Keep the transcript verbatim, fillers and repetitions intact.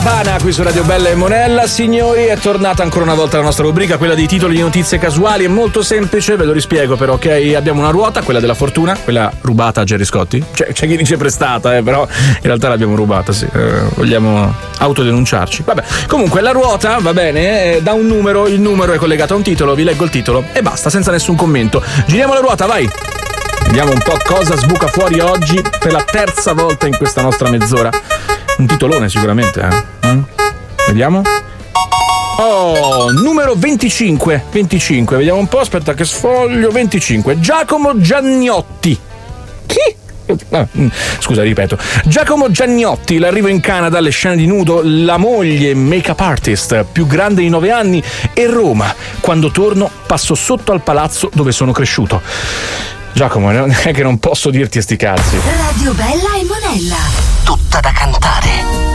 Bana qui su Radio Bella e Monella. Signori, è tornata ancora una volta la nostra rubrica, quella dei titoli di notizie casuali. È molto semplice, ve lo rispiego però, ok? Abbiamo una ruota, quella della fortuna, quella rubata a Gerry Scotti. C'è, c'è chi dice prestata, eh, però in realtà l'abbiamo rubata, sì. Eh, vogliamo autodenunciarci. Vabbè, comunque la ruota, va bene, eh, da un numero, il numero è collegato a un titolo, vi leggo il titolo e basta, senza nessun commento. Giriamo la ruota, vai! Vediamo un po' cosa sbuca fuori oggi per la terza volta in questa nostra mezz'ora. Un titolone sicuramente, eh? Mm? Vediamo. Oh, numero venticinque. venticinque, vediamo un po', aspetta che sfoglio. venticinque, Giacomo Giannotti. Chi? Ah, scusa, ripeto. Giacomo Giannotti, l'arrivo in Canada, alle scene di nudo, la moglie make-up artist più grande di nove anni e Roma. Quando torno passo sotto al palazzo dove sono cresciuto. Giacomo, non è che non posso dirti sti cazzi. Radio Bella e Monella. Tutta da cantare.